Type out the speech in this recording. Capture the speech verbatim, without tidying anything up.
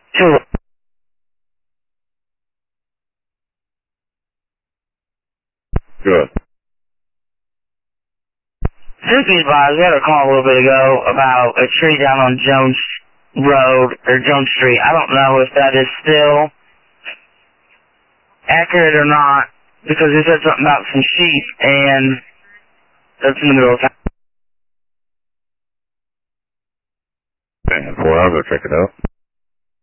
Two. Good. Suki's boss, we had a call a little bit ago about a tree down on Jones Road, or Jones Street. I don't know if that is still accurate or not, because he said something about some sheep, and that's in the middle of town. And four, I'll go check it out.